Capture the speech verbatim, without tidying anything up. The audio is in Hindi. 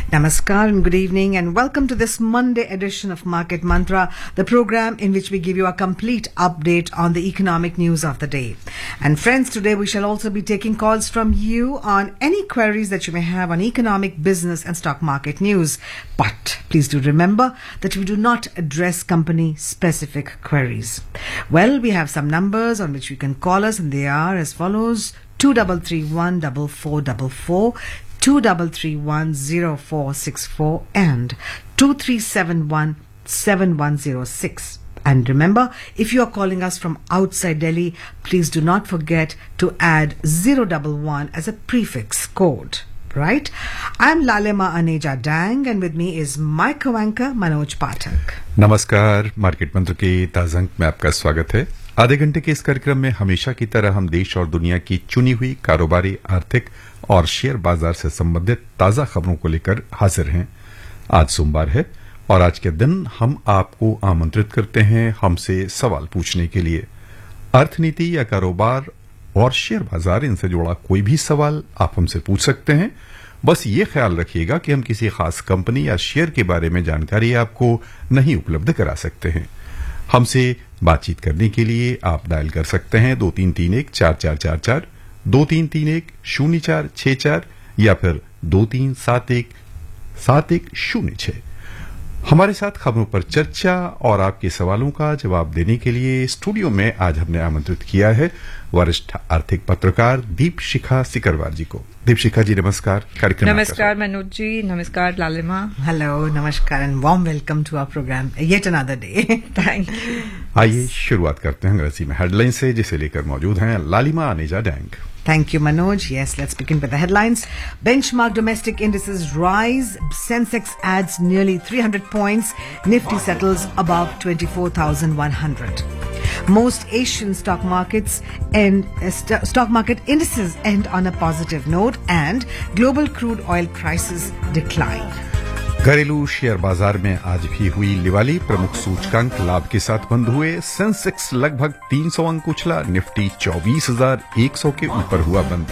Namaskar and good evening and welcome to this Monday edition of Market Mantra, the program in which we give you a complete update on the economic news of the day. And friends, today we shall also be taking calls from you on any queries that you may have on economic, business and stock market news. But please do remember that we do not address company specific queries. Well, we have some numbers on which you can call us and they are as follows: two three three one four four four four, two three three one zero four six four and two three seven one seven one zero six. And remember, if you are calling us from outside Delhi, please do not forget to add zero one one as a prefix code. Right? I'm Lalima Aneja Dang and with me is my co-anchor Manoj Pathak. नमस्कार, मार्केट मंत्र के ताज़ा अंक में आपका स्वागत है। आधे घंटे के इस कार्यक्रम में हमेशा की तरह हम देश और दुनिया की चुनी हुई कारोबारी, आर्थिक और शेयर बाजार से संबंधित ताजा खबरों को लेकर हाजिर हैं। आज सोमवार है और आज के दिन हम आपको आमंत्रित करते हैं हमसे सवाल पूछने के लिए। अर्थनीति या कारोबार और शेयर बाजार, इनसे जुड़ा कोई भी सवाल आप हमसे पूछ सकते हैं। बस ये ख्याल रखिएगा कि हम किसी खास कंपनी या शेयर के बारे में जानकारी आपको नहीं उपलब्ध करा सकते हैं। हमसे बातचीत करने के लिए आप डायल कर सकते हैं दो तीन तीन एक चार चार चार चार, दो तीन तीन एक शून्य चार छह चार या फिर दो तीन सात एक सात एक शून्य छह। हमारे साथ खबरों पर चर्चा और आपके सवालों का जवाब देने के लिए स्टूडियो में आज हमने आमंत्रित किया है वरिष्ठ आर्थिक पत्रकार दीप शिखा सिकरवार जी को। दीप शिखा जी नमस्कार। कार्यक्रम नमस्कार मनोज जी, नमस्कार लालिमा। Hello, namaskar and warm welcome to our program yet another day. Thank you. आइए शुरुआत करते हैं अंग्रेजी में हेडलाइन से, जिसे लेकर मौजूद हैं लालिमा Aneja dang. Thank you, Manoj. Yes, let's begin with the headlines. Benchmark domestic indices rise. Sensex adds nearly three hundred points. Nifty settles above twenty-four thousand one hundred. Most Asian stock markets end, uh, st- stock market indices end on a positive note and global crude oil prices decline. घरेलू शेयर बाजार में आज भी हुई लिवाली। प्रमुख सूचकांक लाभ के साथ बंद हुए। सेंसेक्स लगभग तीन सौ अंक उछला। निफ्टी चौबीस हजार एक सौ के ऊपर हुआ बंद।